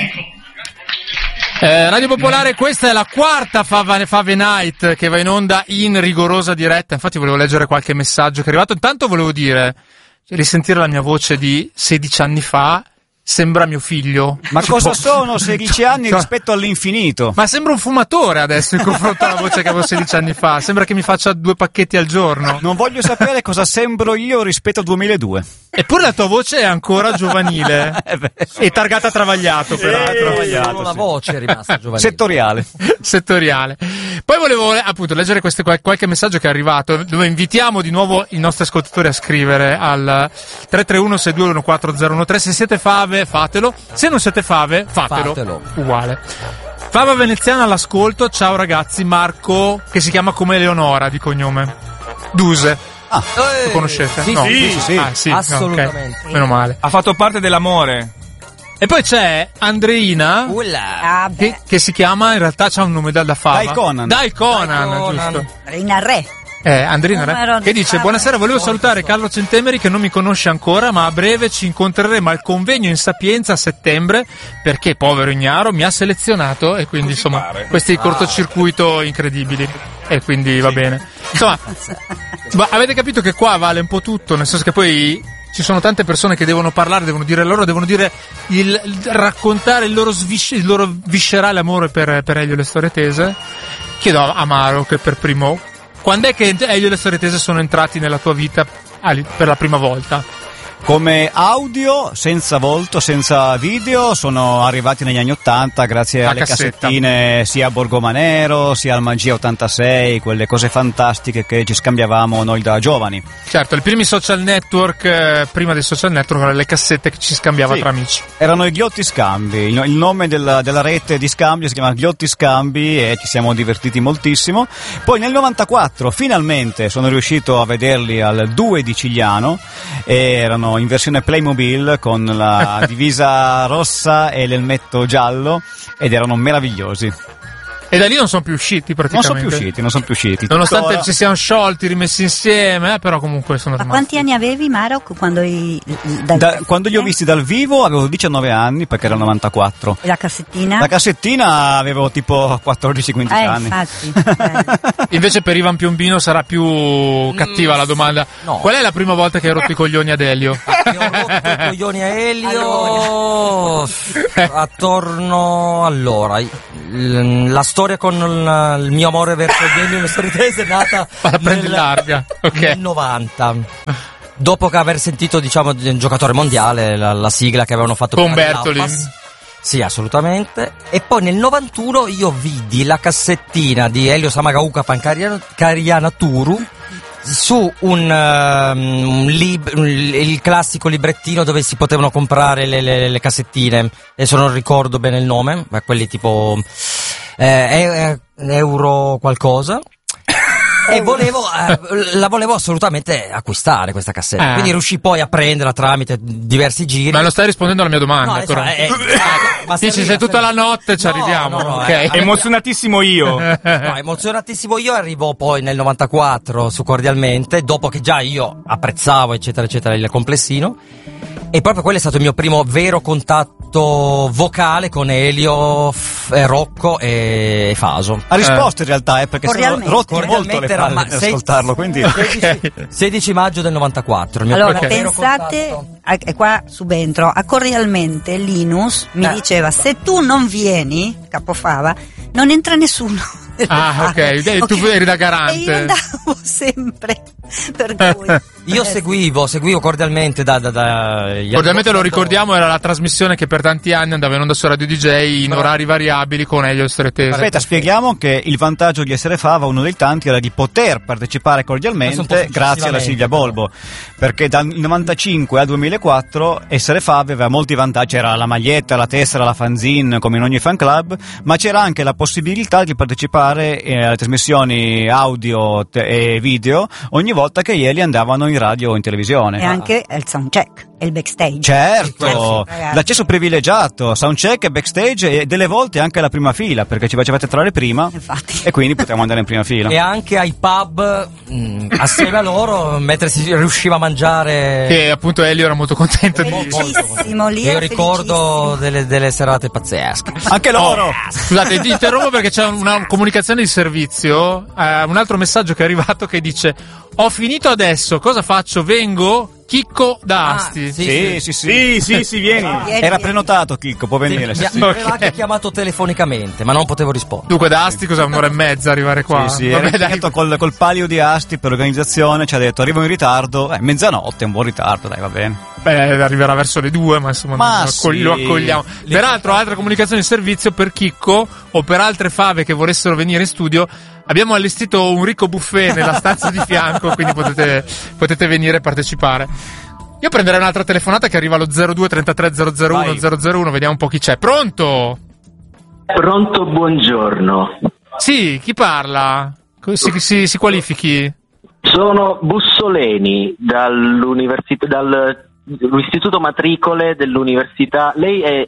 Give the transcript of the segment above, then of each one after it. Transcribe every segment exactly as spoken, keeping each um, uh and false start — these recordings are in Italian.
Eh, Radio Popolare, questa è la quarta Fave, Fave Night che va in onda in rigorosa diretta. Infatti volevo leggere qualche messaggio che è arrivato. Intanto volevo dire, risentire la mia voce di sedici anni fa sembra mio figlio. Ma Ci cosa può... sono sedici anni cioè... rispetto all'infinito? Ma sembra un fumatore adesso in confronto alla voce che avevo sedici anni fa. Sembra che mi faccia due pacchetti al giorno. Non voglio sapere cosa sembro io rispetto al duemiladue. Eppure la tua voce è ancora giovanile e targata Travagliato, peraltro. Eh, solo la voce è rimasta giovanile. Settoriale. Settoriale. Poi volevo appunto leggere queste, qualche messaggio che è arrivato, dove invitiamo di nuovo i nostri ascoltatori a scrivere al tre tre uno sei due uno quattro zero uno tre. Se siete fave, fatelo. Se non siete fave, fatelo. Fatelo. Uguale. Fava veneziana all'ascolto. Ciao ragazzi, Marco, che si chiama come Eleonora di cognome. Duse. Ah, lo conoscete? Sì, no. sì, sì, sì. Ah, sì, assolutamente. No, okay. Meno male. Ha fatto parte dell'amore. E poi c'è Andreina, Ah, che, che si chiama, in realtà c'ha un nome da, da fava. Dai Conan. Dai Conan, Dai Conan. giusto. Reina Re. Eh, Andrina, Numero che di dice: fava. buonasera, volevo salutare Carlo Centemeri che non mi conosce ancora, ma a breve ci incontreremo al convegno in Sapienza a settembre, perché povero ignaro mi ha selezionato e quindi insomma pare. questi cortocircuito incredibili, e quindi va bene. Insomma, ma avete capito che qua vale un po' tutto, nel senso che poi ci sono tante persone che devono parlare, devono dire loro, devono dire il, il raccontare il loro, svis- il loro viscerale amore per, per Elio e le storie tese. Chiedo a Amaro che per primo, quando è che Elio e le storie tese sono entrati nella tua vita per la prima volta? Come audio, senza volto, senza video, sono arrivati negli anni ottanta grazie La alle cassetta. cassettine sia a Borgomanero, sia al Magia ottantasei, quelle cose fantastiche che ci scambiavamo noi da giovani. Certo, i primi social network, eh, prima dei social network, erano le cassette che ci scambiava Sì. tra amici. Erano i Ghiotti Scambi, il, il nome della, della rete di scambio si chiama Ghiotti Scambi e ci siamo divertiti moltissimo. Poi nel novantaquattro finalmente sono riuscito a vederli al due di Cigliano, e erano in versione Playmobil con la divisa rossa e l'elmetto giallo, ed erano meravigliosi. E da lì non sono più usciti Non praticamente. sono più usciti, non sono più usciti. Nonostante Tuttora- ci siano sciolti, rimessi insieme, eh, però comunque sono Ma rimasti. quanti anni avevi, Maro, quando i, dal- Da- quando li ho visti dal vivo avevo diciannove anni, perché era il novantaquattro. E la cassettina? La cassettina avevo tipo quattordici quindici eh, anni. infatti. eh. Invece per Ivan Piombino sarà più cattiva la domanda. no. Qual è la prima volta che hai rotto i coglioni ad Elio? Che ho rotto i coglioni a Elio attorno allora il- la storia con il, il mio amore verso Elio e le storie tese è nata La prendi nel, larga, ok. nel novanta, dopo che aver sentito, diciamo, di un giocatore mondiale, la, la sigla che avevano fatto Con per Bertoli. l'Alpas. Sì, assolutamente. E poi nel novantuno io vidi la cassettina di Elio Samagauka Pancarianaturu su un, um, un lib- un- il classico librettino dove si potevano comprare le, le, le cassettine. Adesso non ricordo bene il nome, ma quelli tipo eh, eh, euro qualcosa. E volevo, eh, la volevo assolutamente acquistare questa cassetta. Eh. Quindi riuscì poi a prenderla tramite diversi giri. Ma non stai rispondendo alla mia domanda, No, però. esatto, eh, eh, ma Dici, serviva, se tutta la serviva. notte ci No, arriviamo. no, no, ok. eh. Emozionatissimo io. No, emozionatissimo io, arrivò poi nel novantaquattro su Cordialmente, dopo che già io apprezzavo eccetera eccetera il complessino, e proprio quello è stato il mio primo vero contatto vocale con Elio, F- eh, Rocco e Faso. Ha risposto in realtà, eh, perché sono Cordialmente. rotti molto le Cordialmente era- palle ma per sei- ascoltarlo, quindi sedici, sedici maggio del novantaquattro, il mio Allora, primo vero pensate, contatto. a- e qua subentro, a Cordialmente Linus mi Eh. diceva: se tu non vieni, Capofava, non entra nessuno. Ah, ok, e tu eri da garante. E io andavo sempre, per cui... Io eh, seguivo, seguivo Cordialmente da... da, da gli Cordialmente lo anni ricordiamo, era la trasmissione che per tanti anni andava in onda su Radio D J in Però- orari variabili con Elio e Storie Tese. aspetta, spieghiamo che il vantaggio di essere Fava, uno dei tanti, era di poter partecipare Adesso un cordialmente po' grazie alla successivamente. Silvia Bolbo, perché dal novantacinque al duemilaquattro essere Fava aveva molti vantaggi, c'era la maglietta, la tessera, la fanzine come in ogni fan club, ma c'era anche la possibilità di partecipare eh, alle trasmissioni audio te- e video ogni volta che ieri andavano in radio o in televisione. E anche il soundcheck. e il backstage. Certo, Ragazzi. l'accesso privilegiato, soundcheck e backstage e delle volte anche alla prima fila, perché ci facevate entrare prima Infatti. e quindi potevamo andare in prima fila. E anche ai pub, mh, assieme a loro, mentre si riusciva a mangiare. Che appunto Elio era molto contento di... Felicissimo, lì Io è ricordo delle, delle serate pazzesche. Anche loro! Scusate, ti interrompo perché c'è una comunicazione di servizio, eh, un altro messaggio che è arrivato che dice: ho finito adesso, cosa faccio? Vengo? Chicco da Asti. Ah, Sì, sì, sì, sì. Sì, sì, sì, vieni. Vieni, Era vieni. prenotato Chicco, può venire. Mi, Sì, sì. mi aveva Ok. anche chiamato telefonicamente, ma non potevo rispondere. Dunque da Asti cos'è? Un'ora e mezza arrivare qua? Sì, sì, Vabbè, era dai. impegnato col, col palio di Asti per l'organizzazione, ci ha detto arrivo in ritardo, eh, mezzanotte, un buon ritardo, dai, va bene. Beh, arriverà verso le due, ma insomma Ma lo, accogli- sì. lo accogliamo. Peraltro, altra comunicazione di servizio per Chicco o per altre fave che volessero venire in studio. Abbiamo allestito un ricco buffet nella stanza di fianco, quindi potete, potete venire e partecipare. Io prenderei un'altra telefonata che arriva allo zero due trentatré zero zero uno Vai. zero zero uno, vediamo un po' chi c'è. Pronto? Pronto, buongiorno. Sì, chi parla? Si, si, si qualifichi? Sono Bussoleni dall'università, dall'Istituto Matricole dell'Università. Lei è, è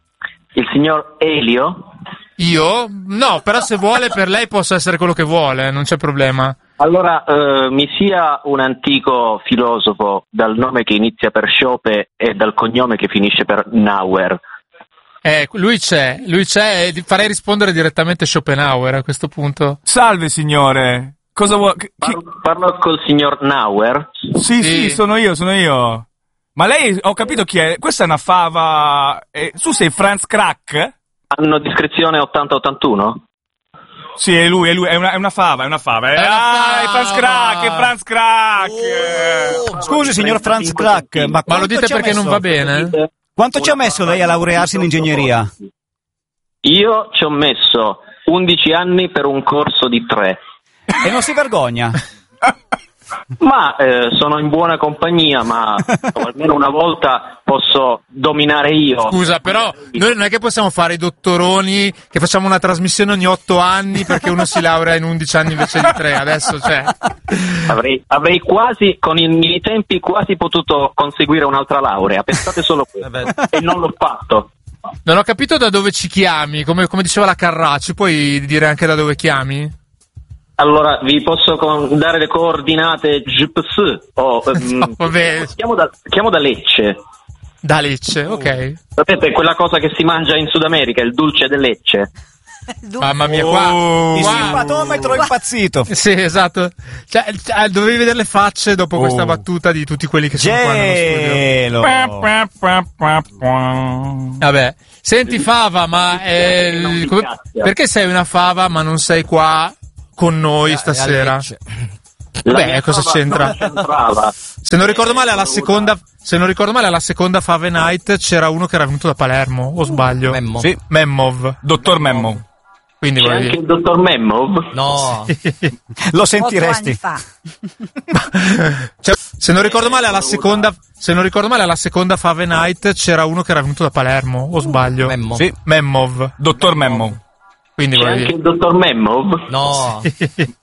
il signor Elio? Io? No, però se vuole per lei posso essere quello che vuole, non c'è problema. Allora, eh, mi sia un antico filosofo dal nome che inizia per Schope e dal cognome che finisce per Nauer. Eh, lui c'è, lui c'è e farei rispondere direttamente Schopenhauer a questo punto. Salve, signore. Cosa vuoi? chi- Parlo, parlo col signor Nauer. Sì, Sì. sì, sono io, sono io. Ma lei, ho capito chi è. Questa è una fava. eh, tu sei Franz Crack? Hanno discrezione ottanta ottantuno? Sì, è lui, è lui. È una, è una fava, è una fava. eh. È una ah, è Franz fava. Crack, è Franz Crack. Oh. Scusi signor Franz Crack, ma, Ma lo quanto dite ci ha perché non messo? va bene? Quanto ci ha messo lei a laurearsi in ingegneria? Io ci ho messo undici anni per un corso di tre. E non si vergogna? Ma eh, sono in buona compagnia, ma almeno una volta posso dominare io. Scusa, però noi non è che possiamo fare i dottoroni che facciamo una trasmissione ogni otto anni perché uno si laurea in undici anni invece di tre. Adesso c'è. Avrei, avrei quasi, con i miei tempi, quasi potuto conseguire un'altra laurea. Pensate solo questo. E non l'ho fatto. Non ho capito da dove ci chiami, come, come diceva la Carracci, puoi dire anche da dove chiami? Allora, vi posso con- dare le coordinate G P S o ehm, No, vabbè. chiamo, da, chiamo da Lecce. Da Lecce, ok. Sapete quella cosa che si mangia in Sud America, il dulce de Lecce? Mamma mia, qua. Oh. Il qua- simpatometro impazzito. Sì, esatto. Cioè, cioè, dovevi vedere le facce dopo questa Oh. battuta di tutti quelli che sono qua nello studio. Gelo. Vabbè, senti Fava, ma eh, Non mi come- cazzo. perché sei una Fava ma non sei qua con noi stasera? La Beh, mia cosa fava c'entra? non c'entrava. Se non ricordo male alla seconda, se non ricordo male alla seconda Fave Night c'era uno che era venuto da Palermo, o sbaglio? Memmo. Sì. Memmov. Dottor Memmo. Quindi C'è voglio anche dire. il dottor Memmov? No. Lo Otto sentiresti. anni fa. Cioè, se non ricordo male alla seconda, se non ricordo male alla seconda Fave Night c'era uno che era venuto da Palermo, o sbaglio? Memmo. Sì. Memmov. Dottor Memmo. Quindi C'è voglio anche dire. il dottor Memmov? No.